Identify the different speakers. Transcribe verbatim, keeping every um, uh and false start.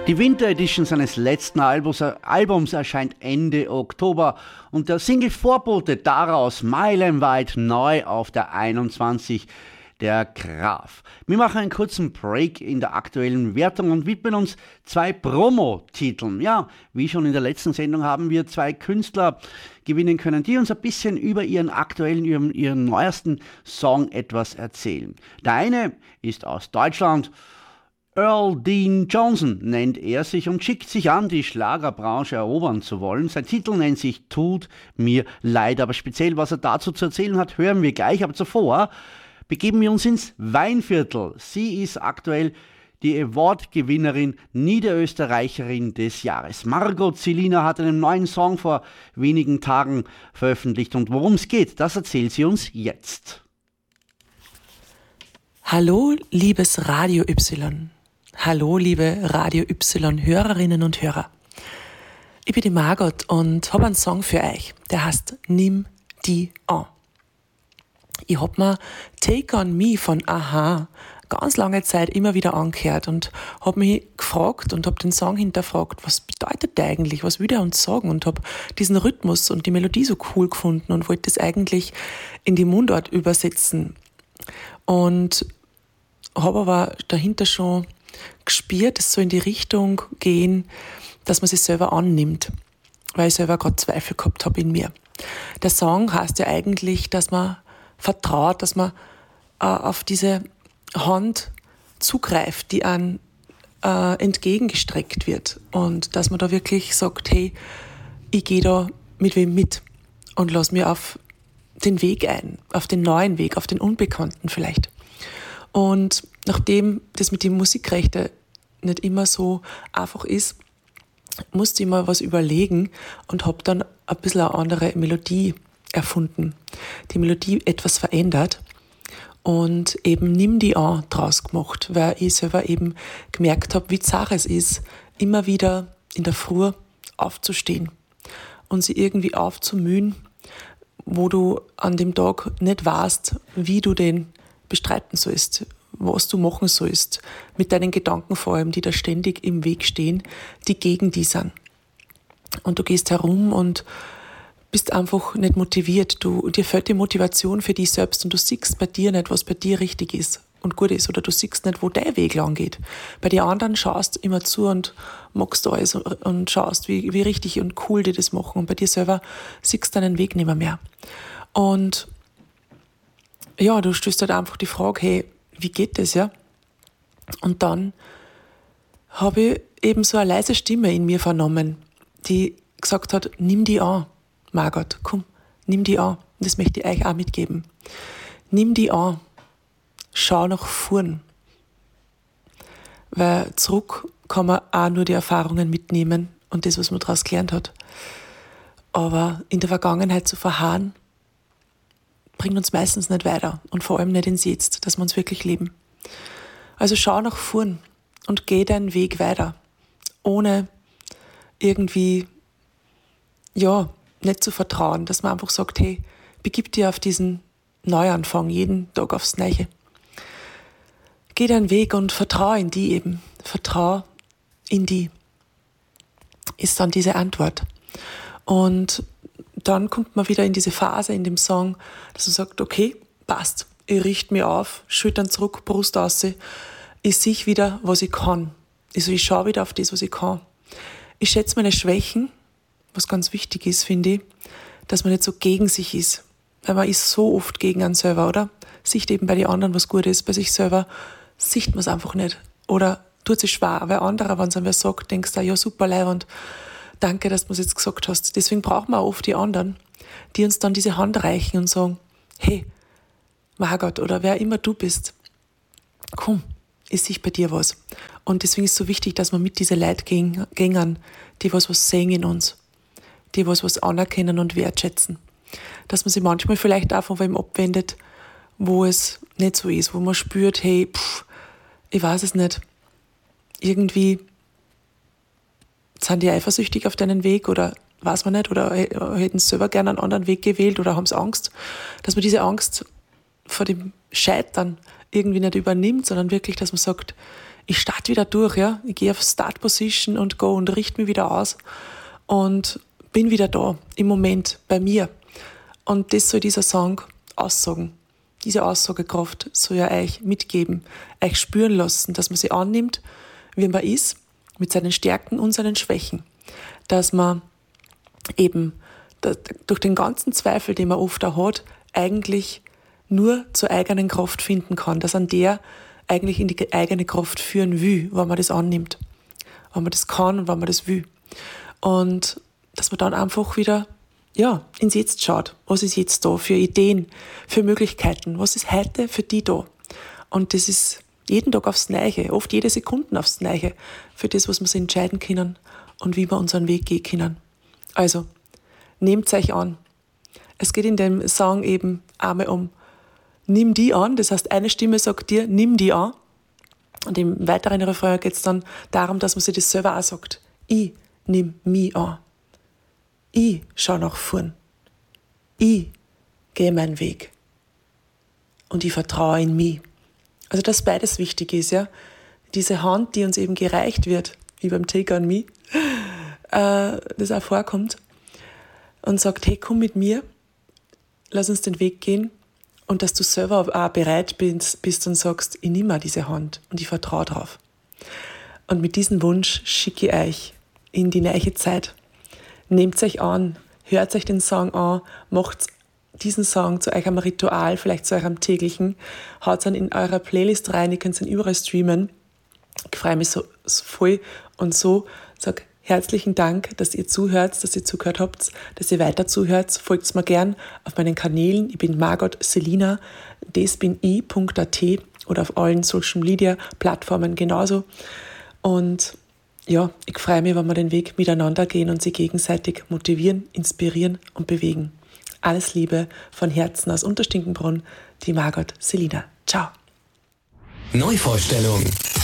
Speaker 1: Die Winter Edition seines letzten Albums, Albums erscheint Ende Oktober und der Single Vorbote daraus meilenweit neu auf der einundzwanzig, der Graf. Wir machen einen kurzen Break in der aktuellen Wertung und widmen uns zwei Promo-Titeln. Ja, wie schon in der letzten Sendung haben wir zwei Künstler gewinnen können, die uns ein bisschen über ihren aktuellen, ihren, ihren neuesten Song etwas erzählen. Der eine ist aus Deutschland. Earl Dean Johnson nennt er sich und schickt sich an, die Schlagerbranche erobern zu wollen. Sein Titel nennt sich Tut mir leid, aber speziell, was er dazu zu erzählen hat, hören wir gleich. Aber zuvor begeben wir uns ins Weinviertel. Sie ist aktuell die Award-Gewinnerin, Niederösterreicherin des Jahres. Margot Zelina hat einen neuen Song vor wenigen Tagen veröffentlicht und worum es geht, das erzählt sie uns jetzt.
Speaker 2: Hallo, liebes Radio Y. Hallo, liebe Radio Y-Hörerinnen und Hörer. Ich bin die Margot und habe einen Song für euch, der heißt Nimm die an. Ich hab mir Take on Me von a-ha ganz lange Zeit immer wieder angehört und hab mich gefragt und hab den Song hinterfragt, was bedeutet der eigentlich, was will der uns sagen, und hab diesen Rhythmus und die Melodie so cool gefunden und wollte das eigentlich in die Mundart übersetzen. Und habe aber dahinter schon gespürt, es soll in die Richtung gehen, dass man sich selber annimmt, weil ich selber gerade Zweifel gehabt habe in mir. Der Song heißt ja eigentlich, dass man vertraut, dass man äh, auf diese Hand zugreift, die einem äh, entgegengestreckt wird, und dass man da wirklich sagt, hey, ich gehe da mit wem mit und lass mir auf den Weg ein, auf den neuen Weg, auf den Unbekannten vielleicht. Und nachdem das mit den Musikrechten nicht immer so einfach ist, musste ich mir was überlegen und habe dann ein bisschen eine andere Melodie erfunden. Die Melodie etwas verändert und eben Nimm die an draus gemacht, weil ich selber eben gemerkt habe, wie zart es ist, immer wieder in der Früh aufzustehen und sie irgendwie aufzumühen, wo du an dem Tag nicht weißt, wie du den bestreiten sollst, was du machen sollst, mit deinen Gedanken vor allem, die da ständig im Weg stehen, die gegen die sind. Und du gehst herum und bist einfach nicht motiviert. Du, dir fehlt die Motivation für dich selbst und du siehst bei dir nicht, was bei dir richtig ist und gut ist, oder du siehst nicht, wo dein Weg lang geht. Bei den anderen schaust du immer zu und magst alles und, und schaust, wie, wie richtig und cool die das machen, und bei dir selber siehst du deinen Weg nicht mehr, mehr. Und ja, du stellst halt einfach die Frage, hey, wie geht das, ja? Und dann habe ich eben so eine leise Stimme in mir vernommen, die gesagt hat, nimm die an, Margot, komm, nimm die an. Und das möchte ich euch auch mitgeben. Nimm die an, schau nach vorn. Weil zurück kann man auch nur die Erfahrungen mitnehmen und das, was man daraus gelernt hat. Aber in der Vergangenheit zu verharren, bringt uns meistens nicht weiter und vor allem nicht ins Jetzt, dass wir uns wirklich leben. Also schau nach vorn und geh deinen Weg weiter, ohne irgendwie, ja, nicht zu vertrauen, dass man einfach sagt, hey, begib dir auf diesen Neuanfang, jeden Tag aufs Neue. Geh deinen Weg und vertrau in die eben, vertrau in die, ist dann diese Antwort. Und dann kommt man wieder in diese Phase in dem Song, dass man sagt, okay, passt, ich richte mich auf, Schultern zurück, Brust raus, ich sehe wieder, was ich kann. Also ich schaue wieder auf das, was ich kann. Ich schätze meine Schwächen, was ganz wichtig ist, finde ich, dass man nicht so gegen sich ist. Weil man ist so oft gegen einen selber, oder? Sieht eben bei den anderen, was gut ist, bei sich selber sieht man es einfach nicht. Oder tut sich schwer, weil anderer, wenn es einem wer sagt, denkst du, ja super, Leihwand, danke, dass du es jetzt gesagt hast. Deswegen brauchen wir auch oft die anderen, die uns dann diese Hand reichen und sagen, hey, Margot, oder wer immer du bist, komm, ich sehe bei dir was. Und deswegen ist es so wichtig, dass wir mit diesen Leuten gehen, die was was sehen in uns, die was was anerkennen und wertschätzen. Dass man sich manchmal vielleicht auch von wem abwendet, wo es nicht so ist, wo man spürt, hey, pff, ich weiß es nicht, irgendwie sind die eifersüchtig auf deinen Weg oder weiß man nicht, oder hätten sie selber gerne einen anderen Weg gewählt oder haben sie Angst, dass man diese Angst vor dem Scheitern irgendwie nicht übernimmt, sondern wirklich, dass man sagt, ich starte wieder durch, ja. Ich gehe auf Start Position und go und richte mich wieder aus und bin wieder da, im Moment, bei mir. Und das soll dieser Song aussagen. Diese Aussagekraft soll er euch mitgeben, euch spüren lassen, dass man sie annimmt, wie man ist, mit seinen Stärken und seinen Schwächen. Dass man eben durch den ganzen Zweifel, den man oft auch hat, eigentlich nur zur eigenen Kraft finden kann, dass an der eigentlich in die eigene Kraft führen will, wenn man das annimmt, wenn man das kann und wenn man das will. Und dass man dann einfach wieder ja, ins Jetzt schaut. Was ist jetzt da für Ideen, für Möglichkeiten? Was ist heute für die da? Und das ist jeden Tag aufs Neue, oft jede Sekunde aufs Neue, für das, was wir sich entscheiden können und wie wir unseren Weg gehen können. Also, nehmt euch an. Es geht in dem Song eben einmal um nimm die an, das heißt, eine Stimme sagt dir, nimm die an. Und im weiteren Refrain geht es dann darum, dass man sich das selber auch sagt. Ich nimm mich an. Ich schau nach vorn. Ich gehe meinen Weg. Und ich vertraue in mich. Also, dass beides wichtig ist, ja. Diese Hand, die uns eben gereicht wird, wie beim Take on Me, äh, das auch vorkommt, und sagt, hey, komm mit mir, lass uns den Weg gehen. Und dass du selber auch bereit bist, bist und sagst, ich nehme diese Hand und ich vertraue drauf. Und mit diesem Wunsch schicke ich euch in die neue Zeit. Nehmt euch an, hört euch den Song an, macht diesen Song zu eurem Ritual, vielleicht zu eurem täglichen, haut ihn in eurer Playlist rein, ihr könnt ihn überall streamen. Ich freue mich so, so voll und so, sag herzlichen Dank, dass ihr zuhört, dass ihr zugehört habt, dass ihr weiter zuhört. Folgt mir gern auf meinen Kanälen. Ich bin Margot Selina, das bin ich.at oder auf allen Social Media Plattformen genauso. Und ja, ich freue mich, wenn wir den Weg miteinander gehen und sie gegenseitig motivieren, inspirieren und bewegen. Alles Liebe von Herzen aus Unterstinkenbrunn, die Margot Selina. Ciao.
Speaker 3: Neuvorstellung.